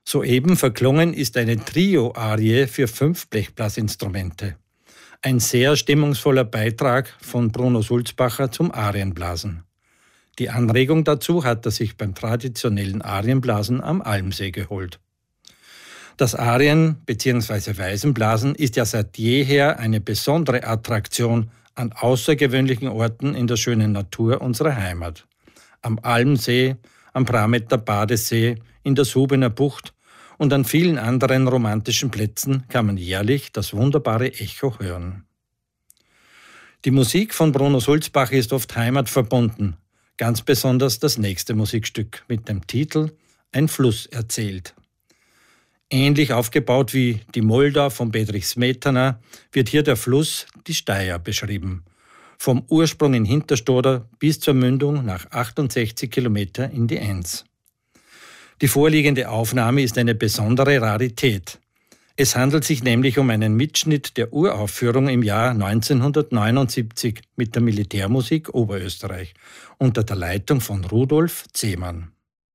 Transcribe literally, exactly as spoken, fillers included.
Soeben verklungen ist eine Trio-Arie für fünf Blechblasinstrumente. Ein sehr stimmungsvoller Beitrag von Bruno Sulzbacher zum Arienblasen. Die Anregung dazu hat er sich beim traditionellen Arienblasen am Almsee geholt. Das Arien- bzw. Weisenblasen ist ja seit jeher eine besondere Attraktion an außergewöhnlichen Orten in der schönen Natur unserer Heimat. Am Almsee, am Prametter Badesee, in der Subener Bucht und an vielen anderen romantischen Plätzen kann man jährlich das wunderbare Echo hören. Die Musik von Bruno Sulzbacher ist oft heimatverbunden, ganz besonders das nächste Musikstück mit dem Titel Ein Fluss erzählt. Ähnlich aufgebaut wie die Moldau von Bedřich Smetana wird hier der Fluss, die Steyr, beschrieben. Vom Ursprung in Hinterstoder bis zur Mündung nach achtundsechzig Kilometer in die Enns. Die vorliegende Aufnahme ist eine besondere Rarität. Es handelt sich nämlich um einen Mitschnitt der Uraufführung im Jahr neunzehnhundertneunundsiebzig mit der Militärmusik Oberösterreich unter der Leitung von Rudolf Zehmann.